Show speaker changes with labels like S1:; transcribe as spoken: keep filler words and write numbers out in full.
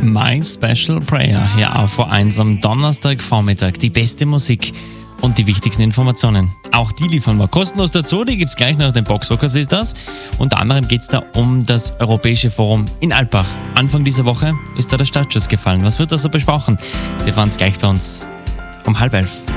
S1: My Special Prayer hier auf V eins am Donnerstagvormittag. Die beste Musik und die wichtigsten Informationen. Auch die liefern wir kostenlos dazu. Die gibt es gleich nach dem Boxrockers ist das. Unter anderem geht es da um das Europäische Forum in Alpbach. Anfang dieser Woche ist da der Startschuss gefallen. Was wird da so besprochen? Sie erfahren es gleich bei uns um halb elf.